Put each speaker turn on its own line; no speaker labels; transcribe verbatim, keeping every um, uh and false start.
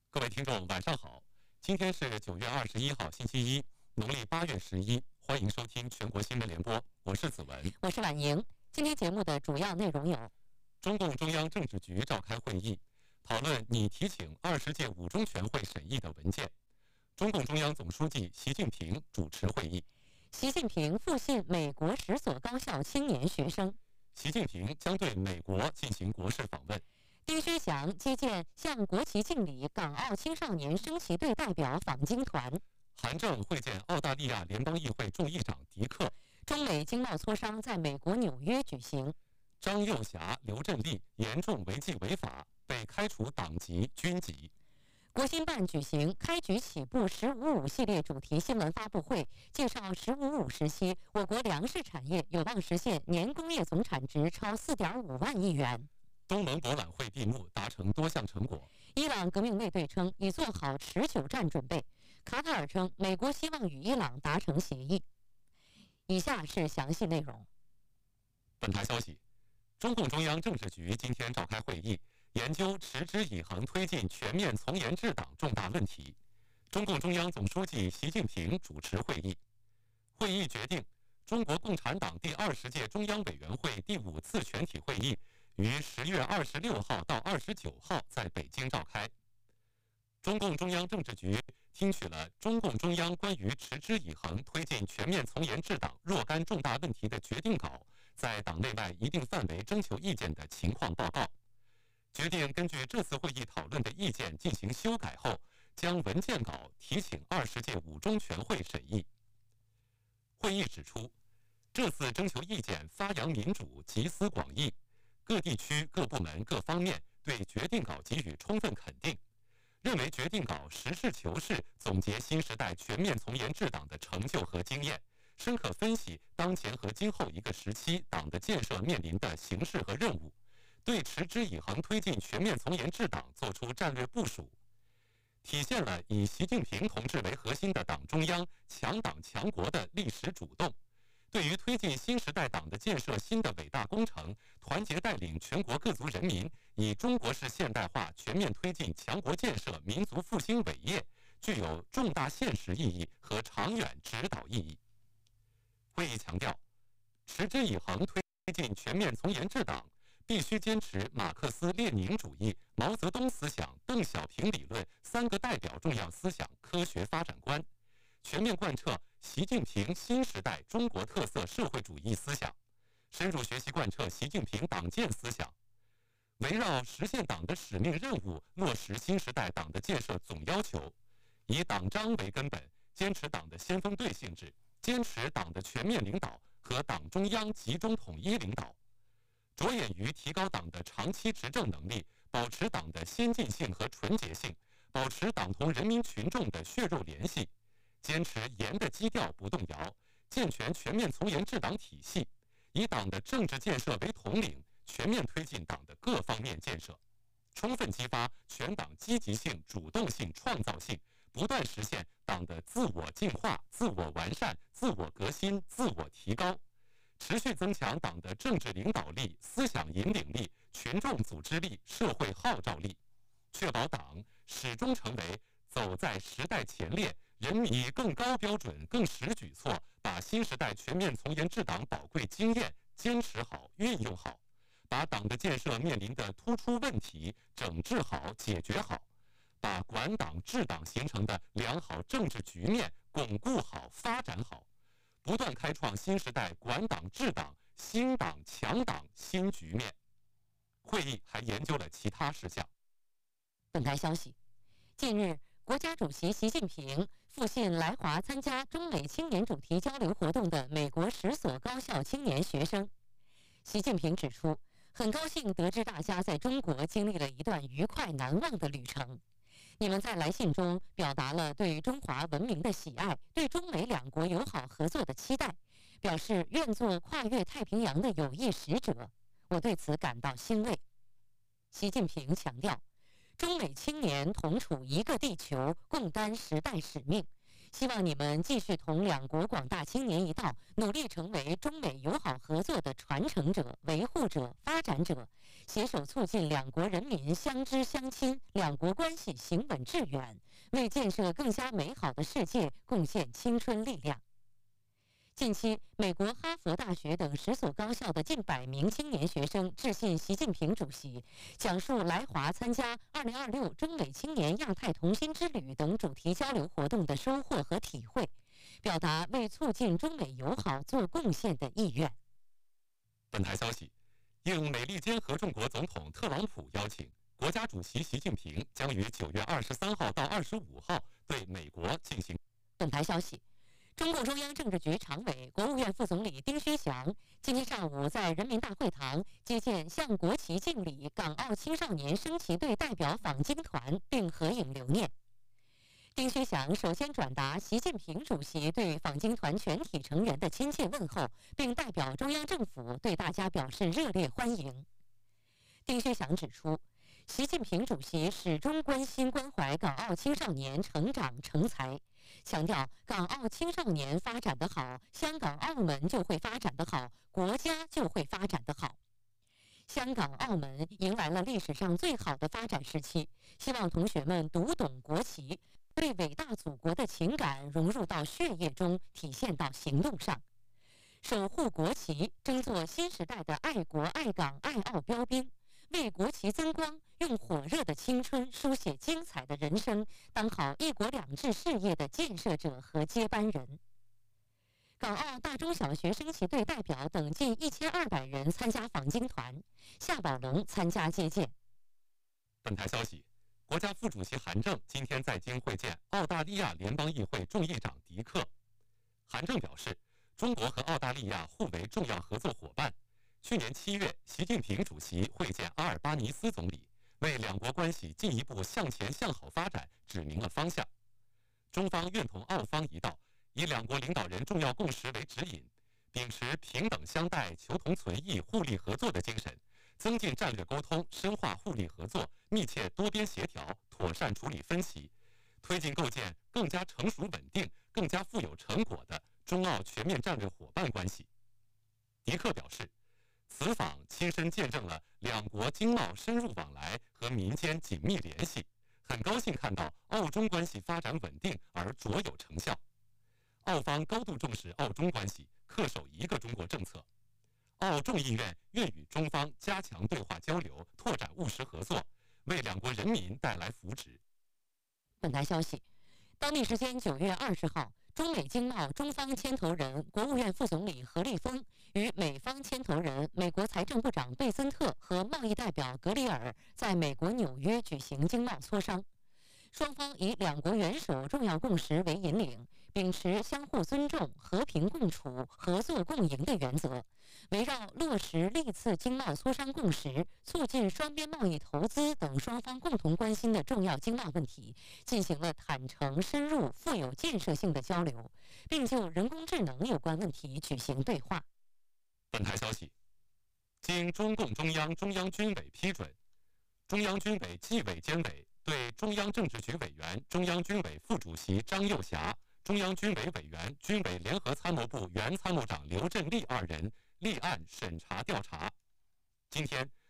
各位听众，晚上好！今天是九月二十一号，星期一，农历八月十一。欢迎收听全国新闻联播，我是子文，
我是婉莹。今天节目的主要内容有：
中共中央政治局召开会议，讨论拟提请二十届五中全会审议的文件；中共中央总书记习近平主持会议；
习近平复信美国十所高校青年学生；
习近平将对美国进行国事访问。
丁薛祥接见向国旗敬礼港澳青少年升旗队代表访京团；
韩正会见澳大利亚联邦议会众议长迪克；
中美经贸磋商在美国纽约举行；
张幼霞、刘振立严重违纪违法，被开除党籍、军籍。
国新办举行开局起步“十五五”系列主题新闻发布会，介绍“十五五”时期我国粮食产业有望实现年工业总产值超 四点五万亿元。
东盟博览会闭幕，达成多项成果。
伊朗革命卫队称已做好持久战准备。卡塔尔称美国希望与伊朗达成协议。以下是详细内容。
本台消息，中共中央政治局今天召开会议，研究持之以恒推进全面从严治党重大问题。中共中央总书记习近平主持会议。会议决定，中国共产党第二十届中央委员会第五次全体会议于十月二十六号到二十九号在北京召开。中共中央政治局听取了中共中央关于持之以恒推进全面从严治党若干重大问题的决定稿，在党内外一定范围征求意见的情况报告，决定根据这次会议讨论的意见进行修改后，将文件稿提请二十届五中全会审议。会议指出，这次征求意见发扬民主，集思广益，各地区各部门各方面对决定稿给予充分肯定，认为决定稿实事求是总结新时代全面从严治党的成就和经验，深刻分析当前和今后一个时期党的建设面临的形势和任务，对持之以恒推进全面从严治党作出战略部署，体现了以习近平同志为核心的党中央强党强国的历史主动，对于推进新时代党的建设新的伟大工程，团结带领全国各族人民以中国式现代化全面推进强国建设民族复兴伟业，具有重大现实意义和长远指导意义。会议强调，持之以恒推进全面从严治党，必须坚持马克思列宁主义、毛泽东思想、邓小平理论三个代表重要思想科学发展观，全面贯彻习近平新时代中国特色社会主义思想，深入学习贯彻习近平党建思想，围绕实现党的使命任务，落实新时代党的建设总要求，以党章为根本，坚持党的先锋队性质，坚持党的全面领导和党中央集中统一领导，着眼于提高党的长期执政能力，保持党的先进性和纯洁性，保持党同人民群众的血肉联系，坚持严的基调不动摇，健全全面从严治党体系，以党的政治建设为统领，全面推进党的各方面建设，充分激发全党积极性、主动性、创造性，不断实现党的自我进化、自我完善、自我革新、自我提高，持续增强党的政治领导力、思想引领力、群众组织力、社会号召力，确保党始终成为走在时代前列，人民以更高标准、更实举措，把新时代全面从严治党宝贵经验坚持好、运用好，把党的建设面临的突出问题整治好、解决好，把管党治党形成的良好政治局面巩固好、发展好，不断开创新时代管党治党、兴党强党新局面。会议还研究了其他事项。
本台消息，近日，国家主席习近平复信来华参加中美青年主题交流活动的美国十所高校青年学生。习近平指出，很高兴得知大家在中国经历了一段愉快难忘的旅程。你们在来信中表达了对中华文明的喜爱，对中美两国友好合作的期待，表示愿做跨越太平洋的有益使者。我对此感到欣慰。习近平强调，中美青年同处一个地球，共担时代使命， 希望你们继续同两国广大青年一道，努力成为中美友好合作的传承者、维护者、发展者，携手促进两国人民相知相亲，两国关系行稳致远，为建设更加美好的世界贡献青春力量。近期，美国哈佛大学等十所高校的近百名青年学生致信习近平主席，讲述来华参加二零二六中美青年亚太同心之旅等主题交流活动的收获和体会，表达为促进中美友好做贡献的意愿。
本台消息，应美利坚合众国总统特朗普邀请，国家主席习近平将于九月二十三号到二十五号对美国进行。
本台消息。中共中央政治局常委、国务院副总理丁薛祥今天上午在人民大会堂接见向国旗敬礼港澳青少年升旗队代表访京团，并合影留念。丁薛祥首先转达习近平主席对访京团全体成员的亲切问候，并代表中央政府对大家表示热烈欢迎。丁薛祥指出，习近平主席始终关心关怀港澳青少年成长成才，强调港澳青少年发展得好，香港、澳门就会发展得好，国家就会发展得好。香港、澳门迎来了历史上最好的发展时期，希望同学们读懂国旗，对伟大祖国的情感融入到血液中，体现到行动上。守护国旗，争做新时代的爱国爱港爱澳标兵，为国旗增光，用火热的青春书写精彩的人生，当好一国两制事业的建设者和接班人。港澳大中小学升旗队代表等近一千二百人参加访京团，夏宝龙参加接见。
本台消息，国家副主席韩正今天在京会见澳大利亚联邦议会众议长迪克。韩正表示，中国和澳大利亚互为重要合作伙伴。去年七月，习近平主席会见阿尔巴尼斯总理，为两国关系进一步向前向好发展指明了方向。中方愿同澳方一道，以两国领导人重要共识为指引，秉持平等相待、求同存异、互利合作的精神，增进战略沟通，深化互利合作，密切多边协调，妥善处理分歧，推进构建更加成熟稳定、更加富有成果的中澳全面战略伙伴关系。迪克表示，此访亲身见证了两国经贸深入往来和民间紧密联系，很高兴看到澳中关系发展稳定而卓有成效。澳方高度重视澳中关系，恪守一个中国政策。澳众议院愿与中方加强对话交流，拓展务实合作，为两国人民带来福祉。
本台消息，当地时间九月二十号，中美经贸中方牵头人、国务院副总理何立峰与美方牵头人、美国财政部长贝森特和贸易代表格里尔在美国纽约举行经贸磋商。双方以两国元首重要共识为引领，秉持相互尊重、和平共处、合作共赢的原则，围绕落实历次经贸磋商共识、促进双边贸易投资等双方共同关心的重要经贸问题，进行了坦诚、深入、富有建设性的交流，并就人工智能有关问题举行对话。
本台消息，经中共中央、中央军委批准，中央军委纪委监委对中央政治局委员、中央军委副主席张又侠、中央军委委员、军委联合参谋部原参谋长刘振立二人立案审查调查。今天，